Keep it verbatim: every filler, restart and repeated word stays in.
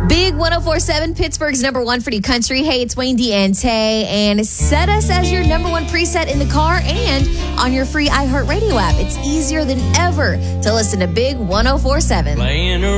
Big one oh four point seven, Pittsburgh's number one for new country. Hey, it's Wayne D and Tay, and set us as your number one preset in the car and on your free iHeartRadio app. It's easier than ever to listen to Big one oh four point seven. Playing